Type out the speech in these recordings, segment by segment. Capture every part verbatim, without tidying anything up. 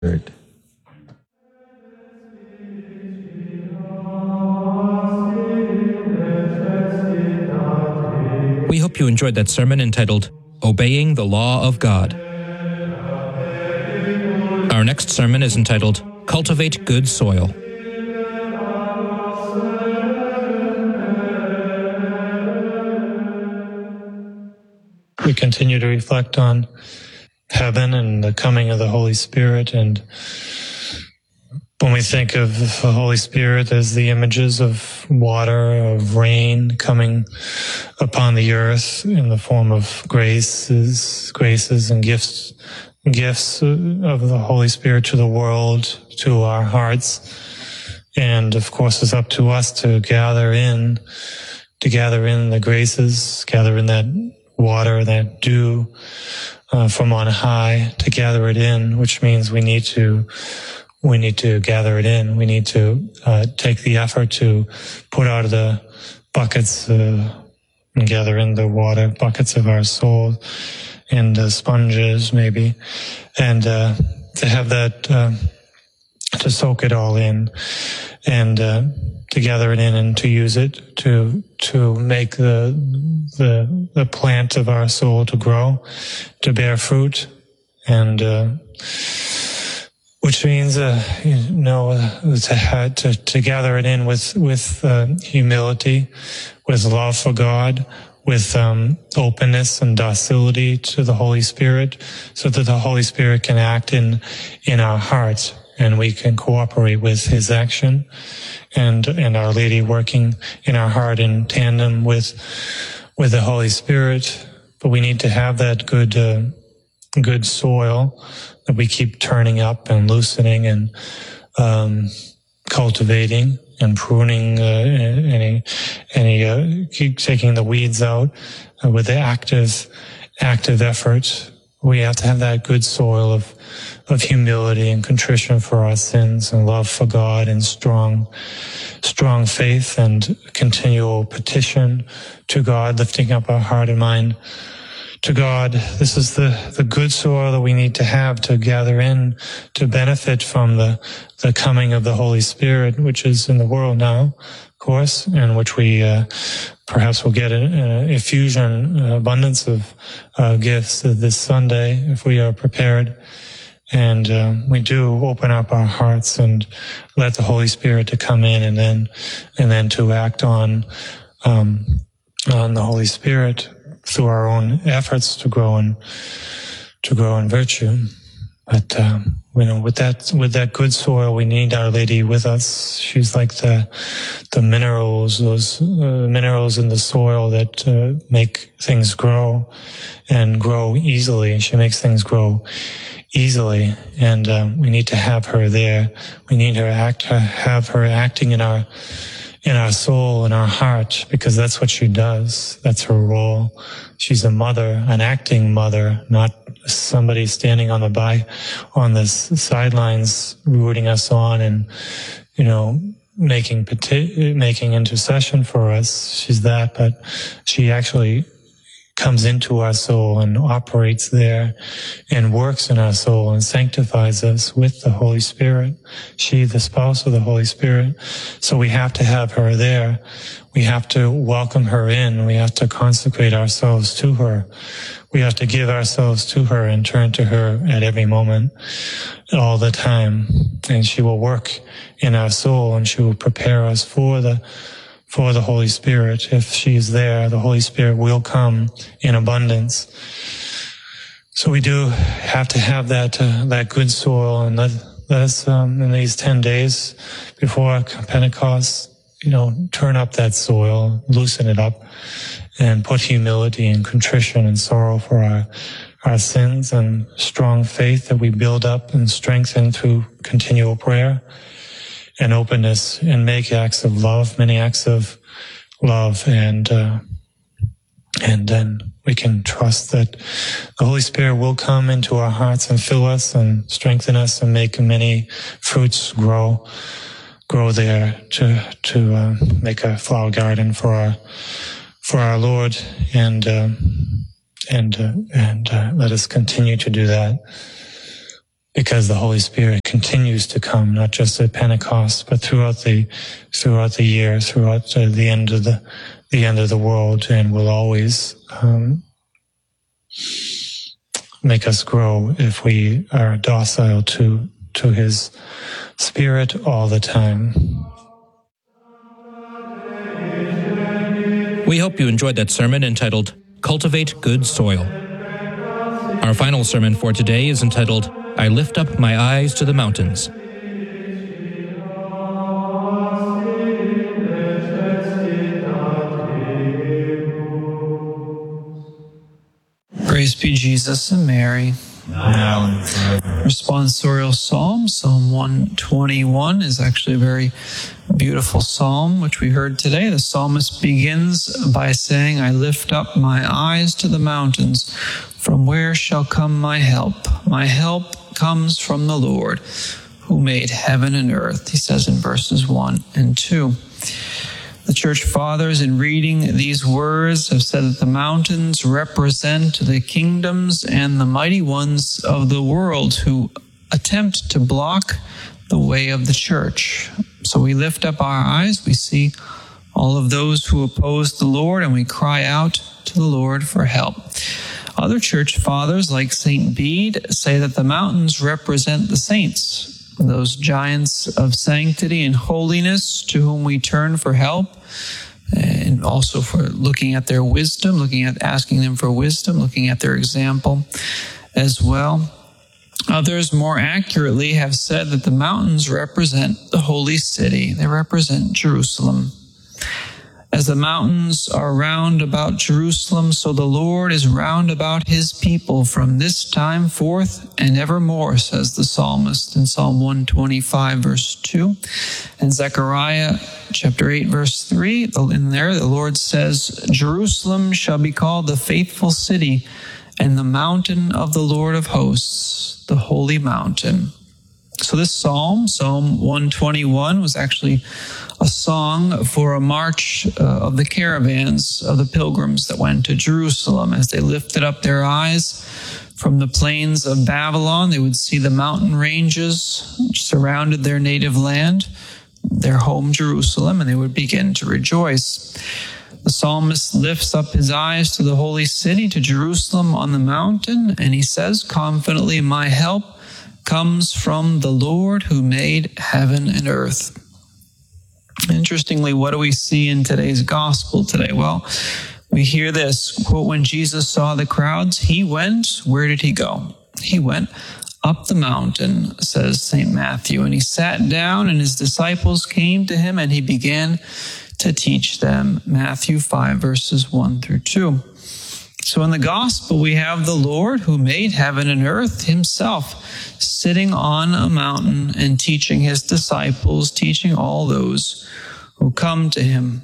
Spirit. We hope you enjoyed that sermon entitled, Obeying the Law of God. Our next sermon is entitled, Cultivate Good Soil. We continue to reflect on heaven and the coming of the Holy Spirit. And when we think of the Holy Spirit as the images of water, of rain coming upon the earth in the form of graces, graces and gifts, gifts of the Holy Spirit to the world, to our hearts. And of course, it's up to us to gather in, to gather in the graces, gather in that water, that dew uh, from on high, to gather it in, which means we need to we need to gather it in. We need to uh, take the effort to put out of the buckets uh, and gather in the water, buckets of our soul, and uh, sponges maybe, and uh, to have that, uh, to soak it all in, and uh, to gather it in and to use it to to make the the the plant of our soul to grow, to bear fruit, and uh, which means uh, you know to, have, to to gather it in with with uh, humility, with love for God, with um, openness and docility to the Holy Spirit, so that the Holy Spirit can act in in our hearts and we can cooperate with His action, and and Our Lady working in our heart in tandem with with the Holy Spirit. But we need to have that good uh, good soil that we keep turning up and loosening and um, cultivating and pruning uh, any any uh, keep taking the weeds out uh, with the active active effort. We have to have that good soil of of humility and contrition for our sins and love for God and strong strong faith and continual petition to God, lifting up our heart and mind to God. This is the, the good soil that we need to have to gather in, to benefit from the, the coming of the Holy Spirit, which is in the world now, of course, and which we uh, perhaps will get an effusion, uh, abundance of uh, gifts this Sunday if we are prepared. And uh, we do open up our hearts and let the Holy Spirit to come in, and then and then to act on um, on the Holy Spirit through our own efforts to grow in to grow in virtue. But um, you know, with that with that good soil, we need Our Lady with us. She's like the the minerals, those uh, minerals in the soil that uh, make things grow and grow easily. She makes things grow easily, and um, we need to have her there. We need her act, have her acting in our in our soul, in our heart, because that's what she does. That's her role. She's a mother, an acting mother, not somebody standing on the by on the sidelines rooting us on and you know making peti- making intercession for us. She's that, but she actually comes into our soul and operates there and works in our soul and sanctifies us with the Holy Spirit. She, the spouse of the Holy Spirit. So we have to have her there. We have to welcome her in. We have to consecrate ourselves to her. We have to give ourselves to her and turn to her at every moment, all the time. And she will work in our soul, and she will prepare us for the for the Holy Spirit. If she is there, the Holy Spirit will come in abundance. So we do have to have that uh, that good soil, and let, let us um, in these ten days before Pentecost, you know, turn up that soil, loosen it up, and put humility and contrition and sorrow for our our sins, and strong faith that we build up and strengthen through continual prayer and openness, and make acts of love, many acts of love, and uh, and then we can trust that the Holy Spirit will come into our hearts and fill us and strengthen us and make many fruits grow grow there to to uh, make a flower garden for our for our Lord, and uh, and uh, and uh, let us continue to do that. because the Holy Spirit continues to come, not just at Pentecost, but throughout the throughout the year, throughout the, the end of the the end of the world, and will always um, make us grow if we are docile to to His Spirit all the time. We hope you enjoyed that sermon entitled Cultivate Good Soil. Our final sermon for today is entitled I Lift Up My Eyes to the Mountains. Praise be Jesus and Mary. Now and forever. Responsorial Psalm, Psalm one twenty-one, is actually a very beautiful psalm, which we heard today. The psalmist begins by saying, I lift up my eyes to the mountains. From where shall come my help? My help comes from the Lord, who made heaven and earth, he says in verses one and two. The Church Fathers, in reading these words, have said that the mountains represent the kingdoms and the mighty ones of the world who attempt to block the way of the Church. So we lift up our eyes, we see all of those who oppose the Lord, and we cry out to the Lord for help. Other Church Fathers, like Saint Bede, say that the mountains represent the saints, those giants of sanctity and holiness to whom we turn for help, and also for looking at their wisdom, looking at asking them for wisdom, looking at their example as well. Others more accurately have said that the mountains represent the holy city. They represent Jerusalem. As the mountains are round about Jerusalem, so the Lord is round about his people from this time forth and evermore, says the psalmist in Psalm one twenty-five, verse two. And Zechariah chapter eight, verse three, in there the Lord says, Jerusalem shall be called the faithful city and the mountain of the Lord of hosts, the holy mountain. So this psalm, Psalm one twenty-one, was actually a song for a march uh, of the caravans of the pilgrims that went to Jerusalem. As they lifted up their eyes from the plains of Babylon, they would see the mountain ranges which surrounded their native land, their home Jerusalem, and they would begin to rejoice. The psalmist lifts up his eyes to the holy city, to Jerusalem on the mountain, and he says confidently, my help comes from the Lord who made heaven and earth. Interestingly, what do we see in today's gospel today? Well, we hear this, quote, when Jesus saw the crowds, he went, where did he go? He went up the mountain, says Saint Matthew, and he sat down and his disciples came to him and he began to teach them. Matthew five, verses one through two. So in the gospel, we have the Lord who made heaven and earth himself sitting on a mountain and teaching his disciples, teaching all those who come to him.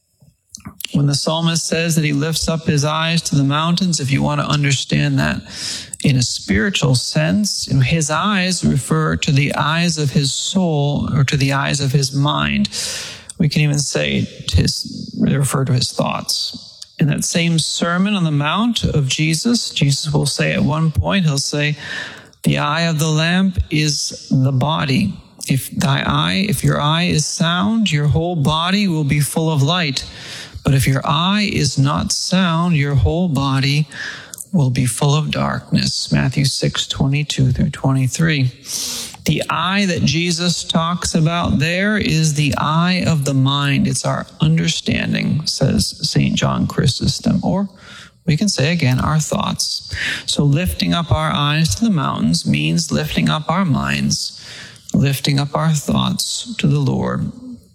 When the psalmist says that he lifts up his eyes to the mountains, if you want to understand that in a spiritual sense, you know, his eyes refer to the eyes of his soul or to the eyes of his mind. We can even say to his, refer to his thoughts. In that same Sermon on the Mount of Jesus, Jesus will say at one point, he'll say, the eye of the lamp is the body. If thy eye, if your eye is sound, your whole body will be full of light. But if your eye is not sound, your whole body will be full of darkness. Matthew six, twenty-two through twenty-three. The eye that Jesus talks about there is the eye of the mind. It's our understanding, says Saint John Chrysostom, or we can say again, our thoughts. So lifting up our eyes to the mountains means lifting up our minds, lifting up our thoughts to the Lord.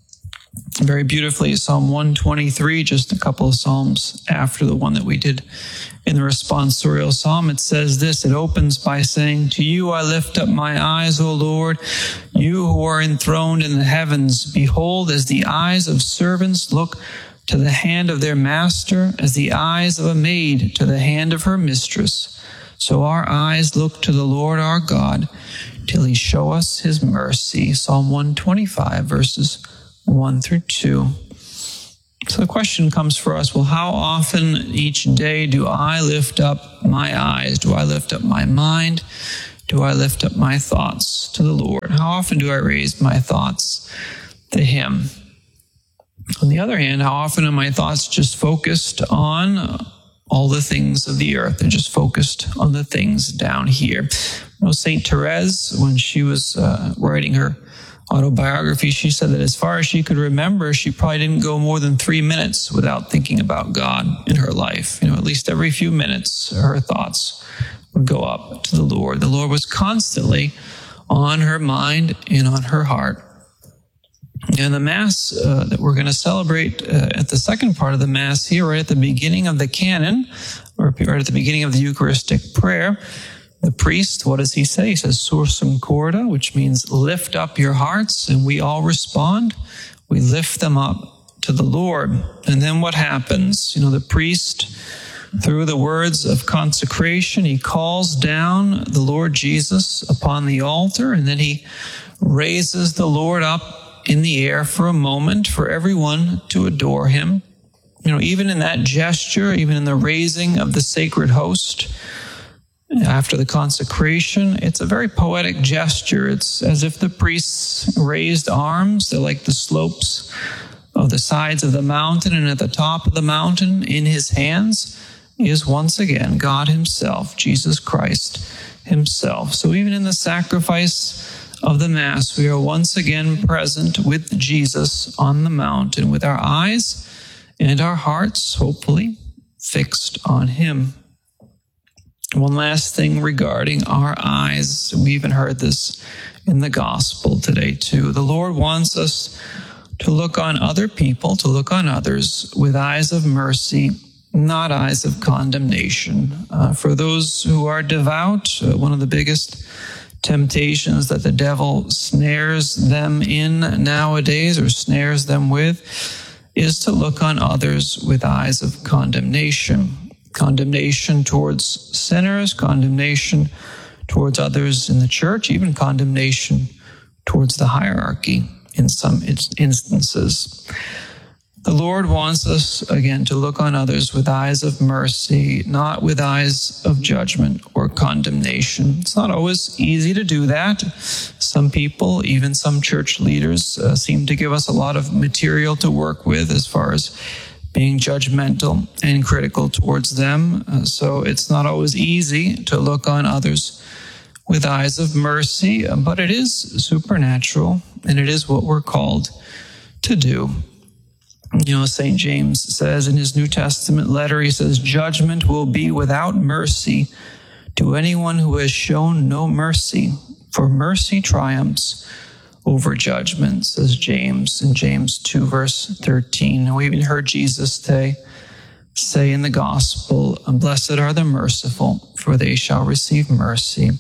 Very beautifully, Psalm one twenty-three, just a couple of psalms after the one that we did in the responsorial psalm, it says this, it opens by saying, to you I lift up my eyes, O Lord, you who are enthroned in the heavens. Behold, as the eyes of servants look to the hand of their master, as the eyes of a maid to the hand of her mistress, so our eyes look to the Lord our God, till he show us his mercy. Psalm one twenty-five, verses one through two. So the question comes for us, well, how often each day do I lift up my eyes? Do I lift up my mind? do I lift up my thoughts to the Lord? How often do I raise my thoughts to Him? On the other hand, how often are my thoughts just focused on all the things of the earth? They're just focused on the things down here. You know, Saint Therese, when she was uh, writing her autobiography, she said that as far as she could remember, she probably didn't go more than three minutes without thinking about God in her life. You know, at least every few minutes, her thoughts would go up to the Lord. The Lord was constantly on her mind and on her heart. And the Mass uh, that we're going to celebrate uh, at the second part of the Mass here, right at the beginning of the canon, or right at the beginning of the Eucharistic prayer, the priest, what does he say? He says, Sursum corda, which means lift up your hearts, and we all respond. We lift them up to the Lord. And then what happens? You know, the priest, through the words of consecration, he calls down the Lord Jesus upon the altar, and then he raises the Lord up in the air for a moment for everyone to adore him. You know, even in that gesture, even in the raising of the sacred host after the consecration, it's a very poetic gesture. It's as if the priests raised arms. They're like the slopes of the sides of the mountain, and at the top of the mountain in his hands is once again God himself, Jesus Christ himself. So even in the sacrifice of the Mass, we are once again present with Jesus on the mountain, with our eyes and our hearts, hopefully, fixed on him. One last thing regarding our eyes. We even heard this in the gospel today, too. The Lord wants us to look on other people, to look on others with eyes of mercy, not eyes of condemnation. Uh, for those who are devout, uh, one of the biggest temptations that the devil snares them in nowadays, or snares them with, is to look on others with eyes of condemnation. Condemnation towards sinners, condemnation towards others in the church, even condemnation towards the hierarchy in some instances. The Lord wants us, again, to look on others with eyes of mercy, not with eyes of judgment or condemnation. It's not always easy to do that. Some people, even some church leaders, uh, seem to give us a lot of material to work with as far as being judgmental and critical towards them. Uh, so it's not always easy to look on others with eyes of mercy, but it is supernatural, and it is what we're called to do. You know, Saint James says in his New Testament letter, he says, judgment will be without mercy to anyone who has shown no mercy, for mercy triumphs over judgment, says James in James two, verse thirteen. We even heard Jesus say, say in the gospel, blessed are the merciful, for they shall receive mercy.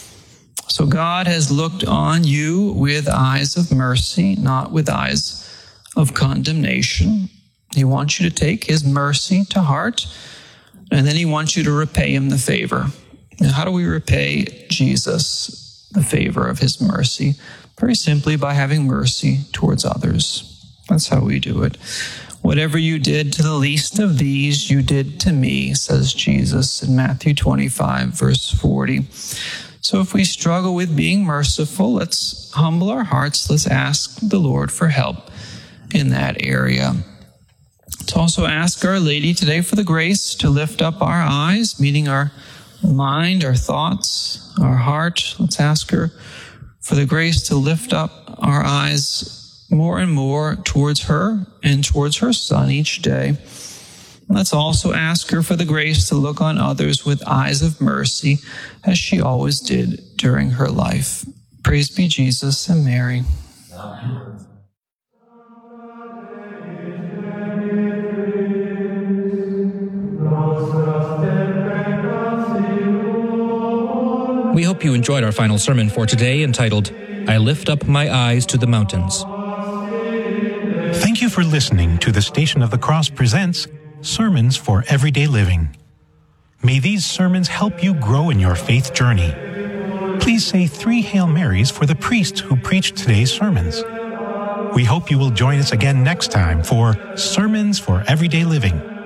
So God has looked on you with eyes of mercy, not with eyes of condemnation. He wants you to take his mercy to heart, and then he wants you to repay him the favor. Now, how do we repay Jesus the favor of his mercy? Very simply by having mercy towards others. That's how we do it. Whatever you did to the least of these, you did to me, says Jesus in Matthew twenty-five, verse forty. So if we struggle with being merciful, let's humble our hearts. Let's ask the Lord for help in that area. Let's also ask Our Lady today for the grace to lift up our eyes, meaning our mind, our thoughts, our heart. Let's ask her for the grace to lift up our eyes more and more towards her and towards her Son each day. Let's also ask her for the grace to look on others with eyes of mercy, as she always did during her life. Praise be Jesus and Mary. Amen. We hope you enjoyed our final sermon for today, entitled, I Lift Up My Eyes to the Mountains. Thank you for listening to the Station of the Cross presents Sermons for Everyday Living. May these sermons help you grow in your faith journey. Please say three Hail Marys for the priest who preached today's sermons. We hope you will join us again next time for Sermons for Everyday Living.